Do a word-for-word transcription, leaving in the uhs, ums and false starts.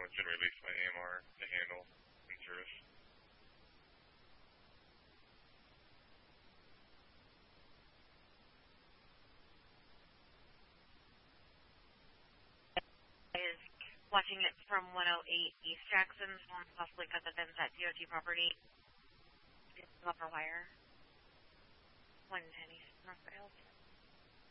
it's been released by A M R to handle in service. Is watching it from one oh eight East Jackson, possibly because it ends at D O T property. It's upper wire. one ten East North Rails.